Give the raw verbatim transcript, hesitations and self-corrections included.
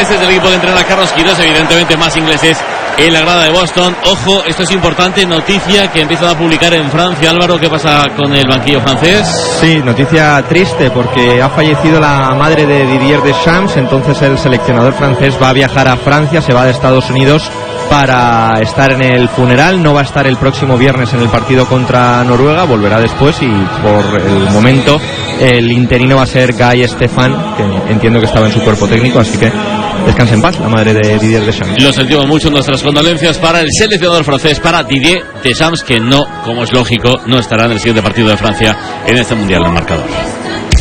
ingleses del equipo que entrena a Carlos Queiroz, evidentemente más ingleses en la grada de Boston. Ojo, esto es importante, noticia que empiezan a publicar en Francia. Álvaro, ¿qué pasa con el banquillo francés? Sí, noticia triste porque ha fallecido la madre de Didier Deschamps, entonces el seleccionador francés va a viajar a Francia, se va de Estados Unidos para estar en el funeral. No va a estar el próximo viernes en el partido contra Noruega, volverá después y por el momento el interino va a ser Guy Stefan, que entiendo que estaba en su cuerpo técnico, así que descanse en paz la madre de Didier Deschamps. Lo sentimos mucho, nuestras condolencias para el seleccionador francés, para Didier Deschamps, que no, como es lógico, no estará en el siguiente partido de Francia en este Mundial en marcador.